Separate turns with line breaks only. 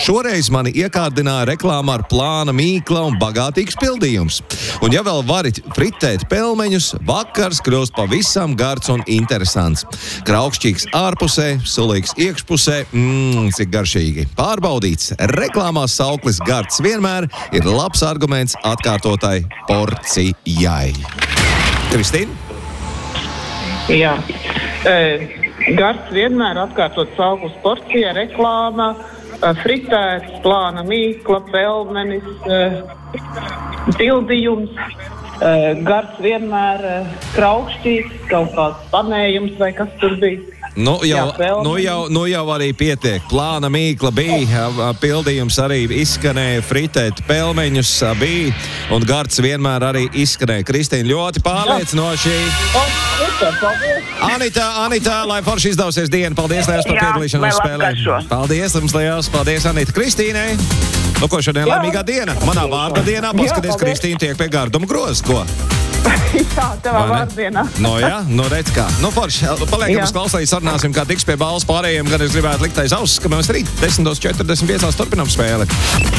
Šoreiz mani iekārdināja reklāmā ar plāna mīkla un bagātīgs pildījums. Un ja vēl vari fritēt pelmeņus, vakars kļūst pavisam gards un interesants. Kraukšķīgs ārpusē, sulīgs iekšpusē, cik garšīgi. Pārbaudīts, reklāmā sauklis gards vienmēr ir labs arguments atkārtotai porcijai. Kristīna?
Jā. Gards vienmēr atkārtot sauklis porcija, reklāma, fritēts, plāna mīkla, pelmenis, pildījums. Gards vienmēr kraukšķīgs, kaut kāds panējums vai kas tur bija.
Nu jau arī pietiek. Plāna mīkla bija, pildījums arī izskanēja, fritēt pelmeņus bija, un gards vienmēr arī izskanēja. Kristīna, ļoti pārliecinoši. Anita, lai forši izdausies diena. Paldies, liels par piedalīšanos spēlē. Paldies, jums liels. Paldies, Anita. Kristīnei. Nu, ko šodien laimīgā diena? Manā vārda dienā, paskaties, Kristīna tiek pie garduma groza, ko?
Jā, tavā vārdienā.
Redz kā. Forši, paliekam uz klausīt, sarunāsim, kā tiks pie balvas pārējiem, gan es gribētu likt aiz ausis, ka mēs rīt 10:45 turpinām spēli.